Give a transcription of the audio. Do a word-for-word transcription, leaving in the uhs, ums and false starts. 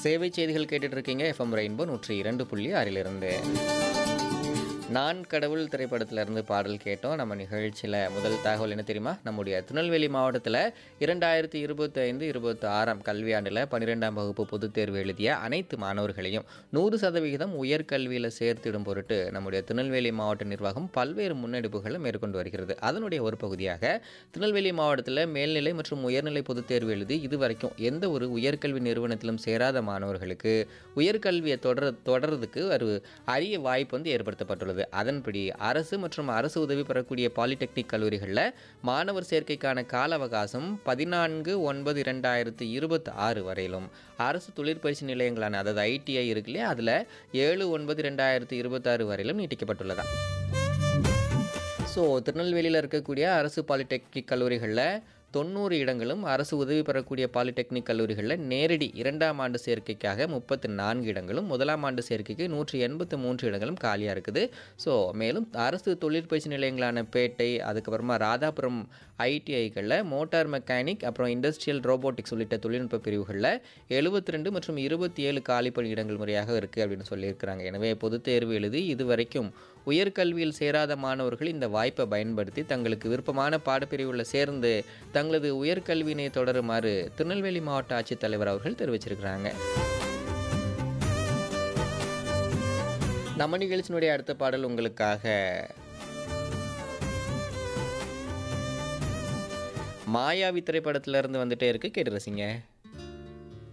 சேவை செய்திகள் கேட்டுட்டு இருக்கீங்க எஃப்எம் ரெயின்போ நூற்றி இரண்டு புள்ளி ஆறிலிருந்து. நான் கடவுள் திரைப்படத்திலிருந்து பாடல் கேட்டோம். நம்ம நிகழ்ச்சியில் முதல் தகவல் என்ன தெரியுமா? நம்முடைய திருநெல்வேலி மாவட்டத்தில் இரண்டாயிரத்தி இருபத்தி ஐந்து இருபத்தி ஆறாம் கல்வியாண்டில் பன்னிரெண்டாம் வகுப்பு பொதுத் தேர்வு எழுதிய அனைத்து மாணவர்களையும் நூறு சதவிகிதம் உயர்கல்வியில் சேர்த்திடும் பொருட்டு நம்முடைய திருநெல்வேலி மாவட்ட நிர்வாகம் பல்வேறு முன்னெடுப்புகளை மேற்கொண்டு வருகிறது. அதனுடைய ஒரு பகுதியாக திருநெல்வேலி மாவட்டத்தில் மேல்நிலை மற்றும் உயர்நிலை பொதுத் தேர்வு எழுதி இதுவரைக்கும் எந்த ஒரு உயர்கல்வி நிறுவனத்திலும் சேராத மாணவர்களுக்கு உயர்கல்வியை தொடர தொடர்றதுக்கு ஒரு அரிய வாய்ப்பு வந்து ஏற்படுத்தப்பட்டுள்ளது. அதன்படி அரசு மற்றும் அரசு உதவி பெறக்கூடிய பாலிடெக்னிக் கல்லூரிகளில் மாணவர் சேர்க்கைக்கான கால அவகாசம் பதினான்கு ஒன்பது இரண்டாயிரத்தி இருபத்தி ஆறு வரையிலும், அரசு தொழிற்பயிற்சி நிலையங்களான அதாவது ஐடிஐ இருக்கு இல்லையா, அதில் ஏழு ஒன்பது ரெண்டாயிரத்தி இருபத்தி ஆறு வரையிலும் நீட்டிக்கப்பட்டுள்ளதா. ஸோ திருநெல்வேலியில் இருக்கக்கூடிய அரசு பாலிடெக்னிக் கல்லூரிகளில் தொண்ணூறு இடங்களும், அரசு உதவி பெறக்கூடிய பாலிடெக்னிக் கல்லூரிகளில் நேரடி இரண்டாம் ஆண்டு சேர்க்கைக்காக முப்பத்தி நான்கு இடங்களும், முதலாம் ஆண்டு சேர்க்கைக்கு நூற்றி எண்பத்தி மூன்று இடங்களும் காலியாக இருக்குது. ஸோ மேலும் அரசு தொழிற்பயிற்சி நிலையங்களான பேட்டை, அதுக்கப்புறமா ராதாபுரம் ஐடிஐகளில் மோட்டார் மெக்கானிக், அப்புறம் இண்டஸ்ட்ரியல் ரோபோட்டிக்ஸ் உள்ளிட்ட தொழில்நுட்ப பிரிவுகளில் எழுபத்தி ரெண்டு மற்றும் இருபத்தி ஏழு காலிப்பணி இடங்கள் முறையாக இருக்குது அப்படின்னு சொல்லியிருக்கிறாங்க. எனவே பொதுத் தேர்வு எழுதி இதுவரைக்கும் உயர்கல்வியில் சேராத மாணவர்கள் இந்த வாய்ப்பை பயன்படுத்தி தங்களுக்கு விருப்பமான பாடப்பிரிவுகளில் சேர்ந்து தங்களது உயர்கல்வியினை தொடருமாறு திருநெல்வேலி மாவட்ட ஆட்சித்தலைவர் அவர்கள் தெரிவிச்சிருக்கிறாங்க. நம்ம நிகழ்ச்சியினுடைய அடுத்த பாடல் உங்களுக்காக மாயாவி திரைப்படத்திலிருந்து வந்துட்டே இருக்கு, கேட்டு ரசிங்க.